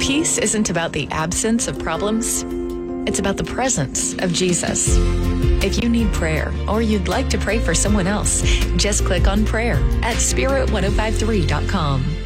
Peace isn't about the absence of problems. It's about the presence of Jesus. If you need prayer or you'd like to pray for someone else, just click on prayer at spirit1053.com.